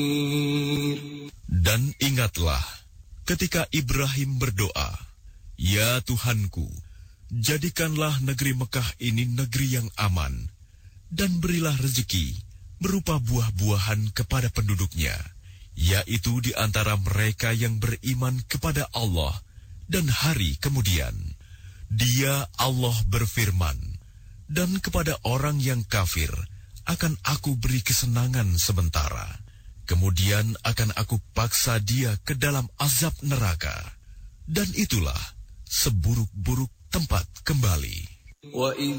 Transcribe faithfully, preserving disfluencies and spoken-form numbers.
Dan ingatlah ketika Ibrahim berdoa, "Ya Tuhanku, jadikanlah negeri Mekah ini negeri yang aman, dan berilah rezeki berupa buah-buahan kepada penduduknya, yaitu di antara mereka yang beriman kepada Allah dan hari kemudian." Dia Allah berfirman, "Dan kepada orang yang kafir akan aku beri kesenangan sementara, kemudian akan aku paksa dia ke dalam azab neraka, dan itulah seburuk-buruk tempat kembali."